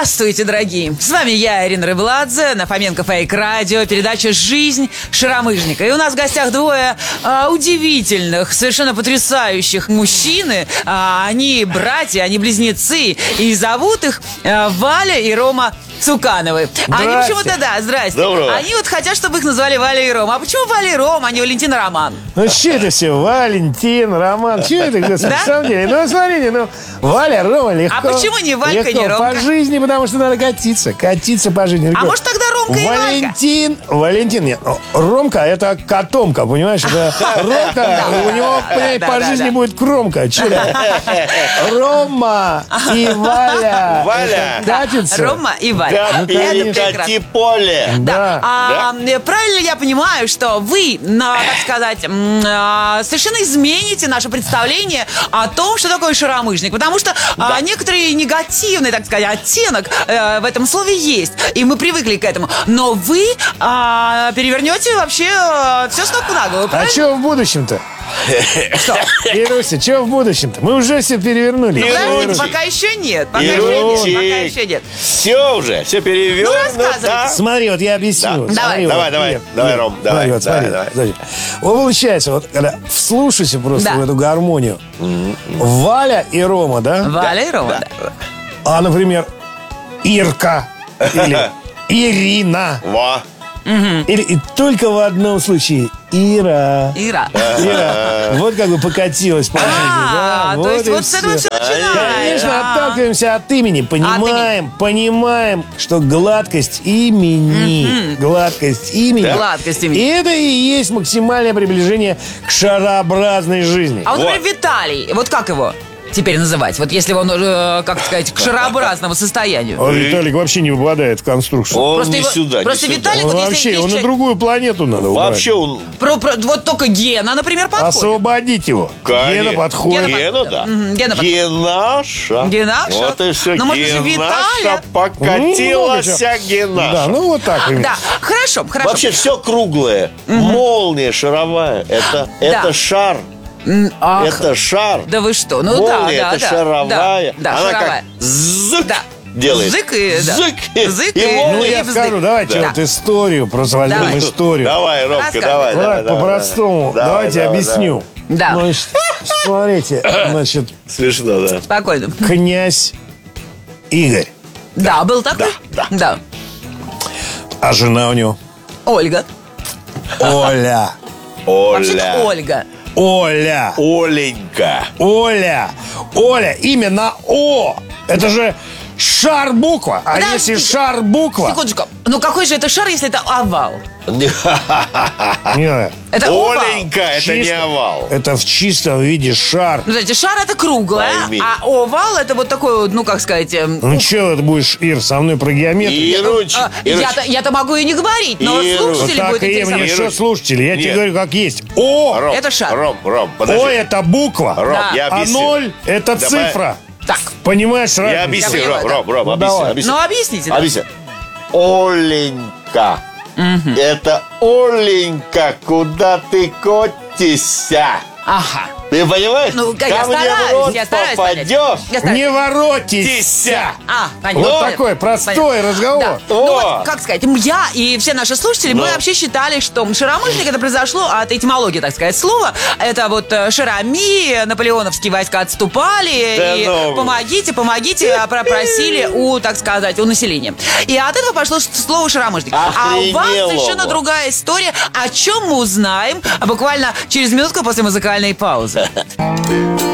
Здравствуйте, дорогие! С вами я, Ирина Рыбладзе, на Фоменко Фейк Радио, передача «Жизнь шаромыжника». И у нас в гостях двое удивительных, совершенно потрясающих мужчины. Они братья, они близнецы, и зовут их Валя и Рома Цукановы. Они почему-то, здрасте. Доброго. Они вот хотят, чтобы их назвали Валя и Рома. А почему Валя и Рома, а не Валентин и Роман? Ну, что это все? Валентин, Роман. Что это, господи, Да? на самом деле? Ну, смотрите, Валя, Рома легко. А почему не Валька, легко. не Ромка? По жизни, потому что надо катиться по жизни. Легко. А может, тогда Ромка и Валька? Валентин, нет. Ромка, это котомка, понимаешь? Это Ромка, у него, по жизни будет кромка. Че это? Рома и Валя. Валя. Это катится. Рома и Валя. Да, перекати поле. Да. Да. Правильно я понимаю, что вы, так сказать, совершенно измените наше представление о том, что такое шаромыжник. Потому что некоторый негативный, так сказать, оттенок в этом слове есть. И мы привыкли к этому. Но вы перевернете вообще все с ног на голову. А Правильно? что в будущем-то? Что? Ируся, что в будущем-то? Мы уже все перевернули. Подождите, пока еще нет. Пока еще нет. Все уже, все перевернуто. рассказывайте. Смотри, вот я объясню. Да. Смотри, Давай, вот, давай, Ром, давай, вот, смотри, давай. смотри. Вот получается, вот когда вслушайся просто Да. в эту гармонию. Валя и Рома, да? Валя и Рома, да. А, например, Ирка или Ирина. Во. Или и только в одном случае Ира. Ира. Ира. Вот как бы покатилась по жизни. Да? То есть и вот с этого всё. все начинается. Конечно, отталкиваемся от имени. Понимаем, что гладкость имени. Гладкость имени. Гладкость имени. И это и есть максимальное приближение к шарообразной жизни. А вот, Вот. например, Виталий, вот как его теперь называть? Вот если он, как сказать, к шарообразному состоянию. А Виталик вообще не выпадает в конструкцию. Он Просто не его- сюда, не просто сюда. Виталик- Он вот если вообще, есть он на человек- другую планету надо убрать. Вообще он... Вот только Гена, например, подходит. Освободить его. Конечно. Гена подходит. Гена Гена, да. Гена подходит. Генаша. Генаша. Вот и все. Ну, может, Генаша Виталя. покатилась Да, Генаша. ну вот так примерно. Да, хорошо. Вообще все круглое. Молния шаровая. Это шар. Ах, Это шар. да вы что? Ну Молния, да. это шаровая. Да, Она шаровая. как зык Да. делает. Зык и... да. Зык. Зык И и... молния. Ну, я вздых. скажу, давайте Да. вот историю, просто возьмем Давай. историю. Давай, Ромка, Рассказывай. давай. Вот по-простому. Давайте объясню. Да. Значит, смотрите, значит, Смешно, да. Спокойно. князь Игорь, Да, был такой? Да. а жена у него Ольга. Оля. Вообще-то Оля. Ольга. Оленька. Оля, имя на О. Это же шар буква. А Подождите. если шар буква... Секундочку. Ну какой же это шар, если это овал? Не, Это овал. Оленька, это не овал. это в чистом виде шар. Ну, знаете, шар это круглое, Пойми. а овал это вот такой, вот, ну как сказать... Ну че ты будешь, Ир, со мной про геометрию? Ируч. Я-то могу и не говорить, но Ируч. слушатели Так будут и мне интересоваться. что, слушатели, я тебе Нет. говорю, как есть. О! Ром, Это шар. Ром, подожди. О, это буква. Ром, Да. я А объясню. 0 это Давай. цифра. Так, Понимаешь, Я разницу? объясню, Я понимаю, Ром, Ну, давай. объясни. ну объясните. да. Объясни. Оленька. Это Оленька, куда ты котишься? Ага. Ты понимаешь? Ну, Ко я мне в стараюсь, рот я стараюсь понять. попадешь. Я стараюсь. Не воротись. Тися. А, понятно. Вот такой простой разговор. Да. Ну О. вот, как сказать, я и все наши слушатели, мы вообще считали, что шаромыжник это произошло от этимологии, так сказать, слова. Это вот шарами, наполеоновские войска отступали, Да и ну. помогите, просили у, так сказать, у населения. И от этого пошло слово шаромыжник. А у вас Охренело. совершенно другая история, о чем мы узнаем буквально через минутку после музыкальной паузы.